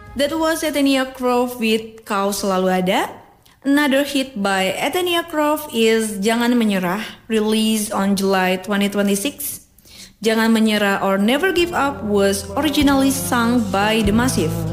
That was Ethenia Croft with Kau Selalu Ada. Another hit by Ethenia Croft is Jangan Menyerah, released on July 2026. Jangan Menyerah or Never Give Up was originally sung by The Massive.